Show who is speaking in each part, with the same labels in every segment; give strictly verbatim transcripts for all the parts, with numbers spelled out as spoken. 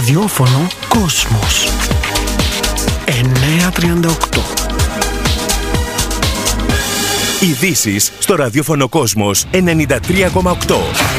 Speaker 1: Ραδιόφωνο Κόσμος εννιακόσια τριάντα οκτώ.
Speaker 2: Ειδήσεις στο ραδιόφωνο Κόσμος ενενήντα τρία κόμμα οκτώ.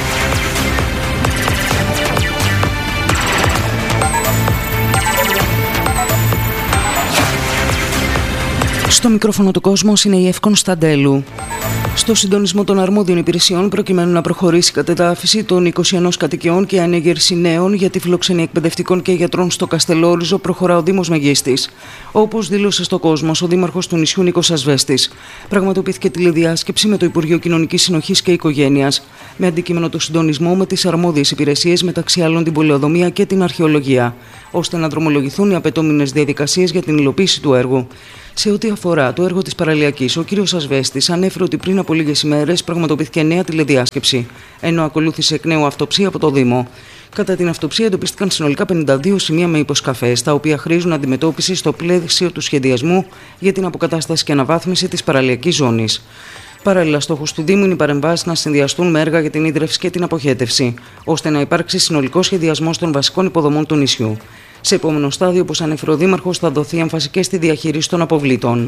Speaker 3: Στο μικρόφωνο του Κόσμος είναι η Εύη Κωνσταντέλου. Στο συντονισμό των αρμόδιων υπηρεσιών, προκειμένου να προχωρήσει η κατεδάφιση των είκοσι ένα κατοικιών και ανέγερση νέων για τη φιλοξενία εκπαιδευτικών και γιατρών στο Καστελόριζο, προχωρά ο Δήμος Μεγίστης. Όπως δήλωσε στο Κόσμος ο Δήμαρχος του νησιού Νίκος Ασβέστης, πραγματοποιήθηκε τηλεδιάσκεψη με το Υπουργείο Κοινωνικής Συνοχής και Οικογένειας, με αντικείμενο το συντονισμό με τις αρμόδιες υπηρεσίες, μεταξύ άλλων την πολεοδομία και την αρχαιολογία, ώστε να δρομολογηθούν οι απαιτούμενες διαδικασίες για την υλοποίηση του έργου. Σε ό,τι αφορά το έργο της παραλιακής, ο κ. Ασβέστης ανέφερε ότι πριν από λίγες ημέρες πραγματοποιήθηκε νέα τηλεδιάσκεψη, ενώ ακολούθησε εκ νέου αυτοψία από το Δήμο. Κατά την αυτοψία εντοπίστηκαν συνολικά πενήντα δύο σημεία με υποσκαφές, τα οποία χρήζουν αντιμετώπιση στο πλαίσιο του σχεδιασμού για την αποκατάσταση και αναβάθμιση της παραλιακής ζώνης. Παράλληλα, στόχος του Δήμου είναι οι παρεμβάσεις να συνδυαστούν με έργα για την ίδρυυση και την αποχέτευση, ώστε να υπάρξει συνολικός σχεδιασμός των βασικών υποδομών του νησιού. Σε επόμενο στάδιο, όπως ανέφερε ο Δήμαρχος, θα δοθεί έμφαση και στη διαχείριση των αποβλήτων.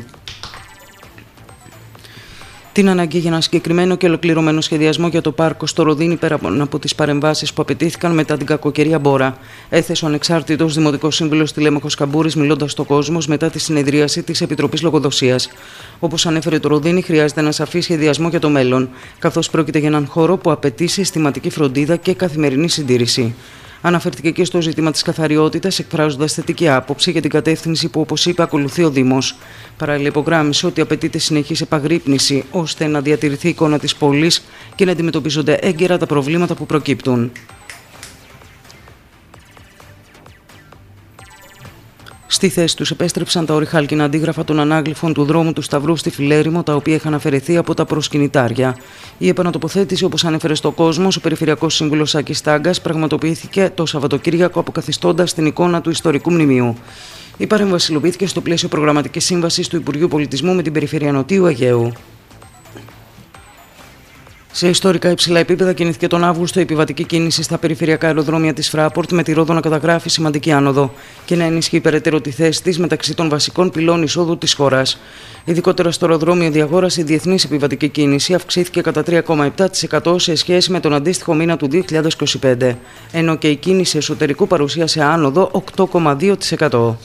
Speaker 3: Την ανάγκη για ένα συγκεκριμένο και ολοκληρωμένο σχεδιασμό για το πάρκο στο Ροδίνι, πέρα από τις παρεμβάσεις που απαιτήθηκαν μετά την κακοκαιρία μπόρα, έθεσε ο ανεξάρτητος Δημοτικός Σύμβουλος Τηλέμαχος Καμπούρης, μιλώντας στο Κόσμος μετά τη συνεδρίαση της Επιτροπής Λογοδοσίας. Όπως ανέφερε, το Ροδίνι χρειάζεται ένα σαφή σχεδιασμό για το μέλλον, καθώς πρόκειται για έναν χώρο που απαιτεί συστηματική φροντίδα και καθημερινή συντήρηση. Αναφέρθηκε και στο ζήτημα της καθαριότητας, εκφράζοντας θετική άποψη για την κατεύθυνση που, όπως είπε, ακολουθεί ο Δήμος. Παράλληλα, υπογράμμισε ότι απαιτείται συνεχής επαγρύπνηση, ώστε να διατηρηθεί η εικόνα της πόλης και να αντιμετωπίζονται έγκαιρα τα προβλήματα που προκύπτουν. Στη θέση τους επέστρεψαν τα ορυχάλκινα αντίγραφα των ανάγλυφων του δρόμου του Σταυρού στη Φιλέρημο, τα οποία είχαν αφαιρεθεί από τα προσκυνητάρια. Η επανατοποθέτηση, όπως ανέφερε στο Κόσμος, ο Περιφερειακός Σύμβουλος Άκης Τάγκας, πραγματοποιήθηκε το Σαββατοκύριακο, αποκαθιστώντας την εικόνα του ιστορικού μνημείου. Η παρέμβαση υλοποιήθηκε στο πλαίσιο προγραμματικής σύμβασης του Υπουργείου Πολιτισμού με την Περιφέρεια Νοτίου Αιγαίου. Σε ιστορικά υψηλά επίπεδα κινήθηκε τον Αύγουστο η επιβατική κίνηση στα περιφερειακά αεροδρόμια της Φράπορτ, με τη Ρόδο να καταγράφει σημαντική άνοδο και να ενισχύει περαιτέρω τη θέση της μεταξύ των βασικών πυλών εισόδου της χώρας. Ειδικότερα στο αεροδρόμιο Διαγόρας, η διεθνής επιβατική κίνηση αυξήθηκε κατά τρία κόμμα επτά τοις εκατό σε σχέση με τον αντίστοιχο μήνα του δύο χιλιάδες είκοσι πέντε, ενώ και η κίνηση εσωτερικού παρουσίασε άνοδο οκτώ κόμμα δύο τοις εκατό.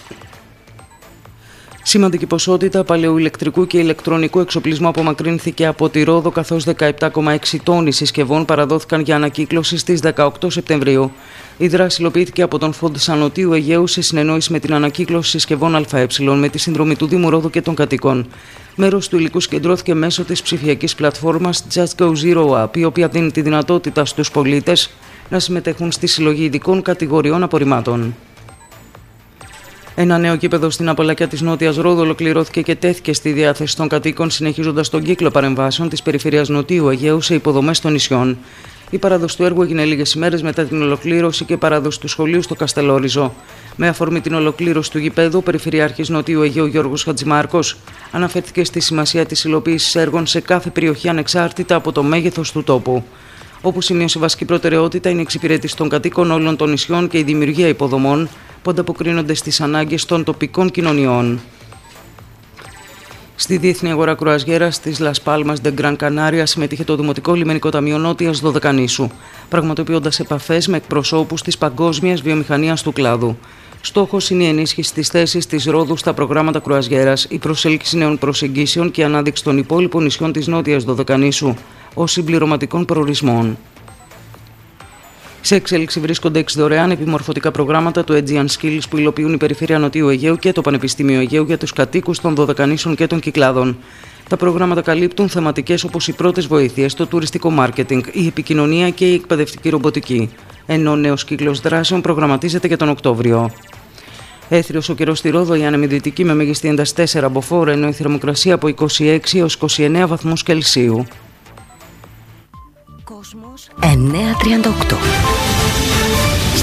Speaker 3: Σημαντική ποσότητα παλαιοηλεκτρικού και ηλεκτρονικού εξοπλισμού απομακρύνθηκε από τη Ρόδο, καθώς δεκαεπτά κόμμα έξι τόνοι συσκευών παραδόθηκαν για ανακύκλωση στις δεκαοκτώ Σεπτεμβρίου. Η δράση υλοποιήθηκε από τον Φόντσα Νοτίου Αιγαίου σε συνεννόηση με την ανακύκλωση συσκευών ΑΕ, με τη συνδρομή του Δήμου Ρόδου και των κατοίκων. Μέρος του υλικού συγκεντρώθηκε μέσω της ψηφιακής πλατφόρμας Just Go Zero App, η οποία δίνει τη δυνατότητα στους πολίτες να συμμετέχουν στη συλλογή ειδικών κατηγοριών απορριμμάτων. Ένα νέο γήπεδο στην Απαλακιά της Νότιας Ρόδου ολοκληρώθηκε και τέθηκε στη διάθεση των κατοίκων, συνεχίζοντας τον κύκλο παρεμβάσεων της Περιφέρειας Νοτίου Αιγαίου σε υποδομές των νησιών. Η παράδοση του έργου έγινε λίγες ημέρες μετά την ολοκλήρωση και παράδοση του σχολείου στο Καστελόριζο. Με αφορμή την ολοκλήρωση του γηπέδου, ο Περιφερειάρχης Νοτίου Αιγαίου Γιώργος Χατζημάρκος αναφέρθηκε στη σημασία της υλοποίησης έργων σε κάθε περιοχή, ανεξάρτητα από το μέγεθος του τόπου. Όπου σημείωσε βασική προτεραιότητα είναι η εξυπηρέτηση των κατοίκων όλων των νησιών και η δημιουργία υποδομών που ανταποκρίνονται στις ανάγκες των τοπικών κοινωνιών. Στη Διεθνή Αγορά Κρουαζιέρας της Las Palmas de Gran Canaria συμμετείχε το Δημοτικό Λιμενικό Ταμείο Νότιας Δωδεκανήσου, πραγματοποιώντας επαφές με εκπροσώπους της παγκόσμιας βιομηχανίας του κλάδου. Στόχος είναι η ενίσχυση της θέσης της Ρόδου στα προγράμματα κρουαζιέρας, η προσέλκυση νέων προσεγγίσεων και η ανάδειξη των υπόλοιπων νησιών της Νότιας Δωδεκανήσου ως συμπληρωματικών προορισμών. Σε εξέλιξη βρίσκονται έξι δωρεάν επιμορφωτικά προγράμματα του Aegean Skills που υλοποιούν η Περιφέρεια Νοτίου Αιγαίου και το Πανεπιστήμιο Αιγαίου για τους κατοίκους των Δωδεκανήσων και των Κυκλάδων. Τα προγράμματα καλύπτουν θεματικές όπως οι πρώτες βοήθειες, το τουριστικό μάρκετινγκ, η επικοινωνία και η εκπαιδευτική ρομποτική, ενώ ο νέος κύκλος δράσεων προγραμματίζεται για τον Οκτώβριο. Έθριος ο καιρός στη Ρόδο, η ανεμιδυτική με μέγιστη ένταση τέσσερα μποφόρ, ενώ η θερμοκρασία από είκοσι έξι έως είκοσι εννέα βαθμούς Κελσίου.
Speaker 4: Κόσμος εννιακόσια τριάντα οκτώ.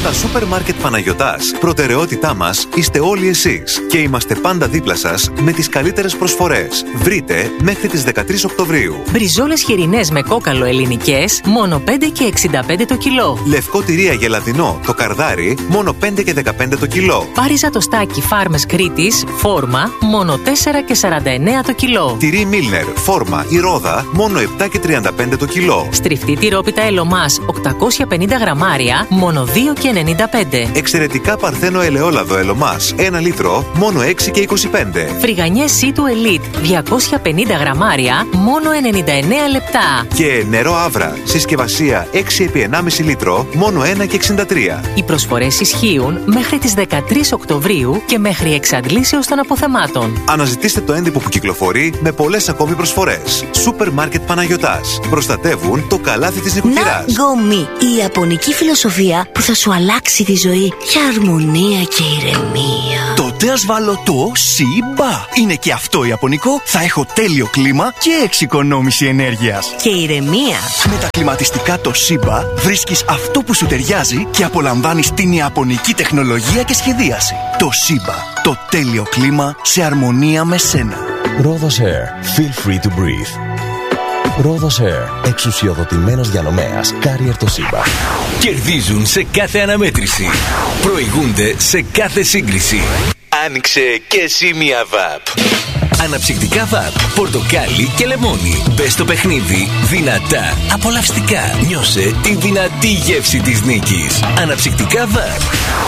Speaker 4: Στα σούπερ μάρκετ Παναγιωτάς, προτεραιότητά μας είστε όλοι εσείς και είμαστε πάντα δίπλα σας με τις καλύτερες προσφορές. Βρείτε μέχρι τις δεκατρείς Οκτωβρίου.
Speaker 5: Μπριζόλες χοιρινές με κόκαλο ελληνικές, μόνο πέντε και εξήντα πέντε το κιλό.
Speaker 4: Λευκό τυρί αγελαδινό, το καρδάρι, μόνο πέντε και δεκαπέντε το κιλό.
Speaker 5: Πάριζα το στάκι Φάρμες Κρήτης, φόρμα, μόνο τέσσερα και σαράντα εννέα το κιλό.
Speaker 4: Τυρί Μίλνερ, φόρμα ή ρόδα, μόνο επτά και τριάντα πέντε το κιλό.
Speaker 5: Στριφτή τυρόπιτα Ελωμάς, οκτακόσια πενήντα γραμμάρια, μόνο δύο και ενενήντα πέντε.
Speaker 4: Εξαιρετικά παρθένο ελαιόλαδο Ελωμάς, ένα λίτρο, μόνο έξι και είκοσι πέντε.
Speaker 5: Φρυγανιές Σίτου Ελίτ, διακόσια πενήντα γραμμάρια, μόνο ενενήντα εννέα λεπτά.
Speaker 4: Και νερό Άβρα, συσκευασία έξι επί ενάμιση λίτρο, μόνο ένα και εξήντα τρία.
Speaker 5: Οι προσφορές ισχύουν μέχρι τις δεκατρείς Οκτωβρίου και μέχρι εξαντλήσεως των αποθεμάτων.
Speaker 4: Αναζητήστε το έντυπο που κυκλοφορεί με πολλές ακόμη προσφορές. Σούπερ μάρκετ Παναγιωτάς. Προστατεύουν το καλάθι της νοικοκυράς.
Speaker 6: Ναγκομι, η ιαπωνική φιλοσοφία που θα σου αλλάξει τη ζωή για αρμονία και ηρεμία.
Speaker 1: Τότε ας βάλω το Σιμπα. Είναι και αυτό ιαπωνικό. Θα έχω τέλειο κλίμα και εξοικονόμηση ενέργειας.
Speaker 6: Και ηρεμία.
Speaker 1: Με τα κλιματιστικά το Σιμπα βρίσκεις αυτό που σου ταιριάζει και απολαμβάνεις την ιαπωνική τεχνολογία και σχεδίαση. Το Σιμπα. Το τέλειο κλίμα σε αρμονία με σένα.
Speaker 7: Rhodos Air. Feel free to breathe. Rhodos Air. Εξουσιοδοτημένος διανομέας. Carrier το Σιμπα.
Speaker 8: Κερδίζουν σε κάθε αναμέτρηση. Προηγούνται σε κάθε σύγκριση. Άνοιξε και εσύ μια βαπ. Αναψυκτικά βαπ, πορτοκάλι και λεμόνι. Μπες στο παιχνίδι δυνατά, απολαυστικά. Νιώσε τη δυνατή γεύση της νίκης. Αναψυκτικά βαπ.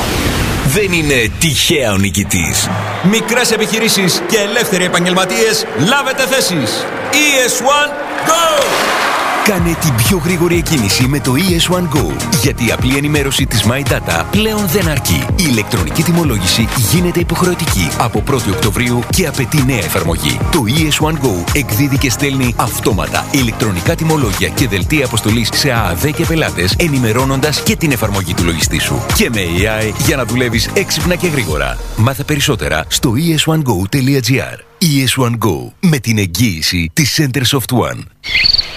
Speaker 8: Δεν είναι τυχαία ο νικητής.
Speaker 9: Μικρές επιχειρήσεις και ελεύθεροι επαγγελματίες, λάβετε θέσεις. ι ες one Go!
Speaker 8: Κάνε την πιο γρήγορη εκκίνηση με το ι ες one Go. Γιατί η απλή ενημέρωση της My Data πλέον δεν αρκεί. Η ηλεκτρονική τιμολόγηση γίνεται υποχρεωτική από πρώτη Οκτωβρίου και απαιτεί νέα εφαρμογή. Το ι ες one Go εκδίδει και στέλνει αυτόματα ηλεκτρονικά τιμολόγια και δελτία αποστολής σε ΑΑΔ και πελάτες, ενημερώνοντας και την εφαρμογή του λογιστή σου. Και με έι άι για να δουλεύεις έξυπνα και γρήγορα. Μάθε περισσότερα στο ι ες one go τελεία τζι άρ. ι ες one Go, με την εγγύηση της Centersoft One.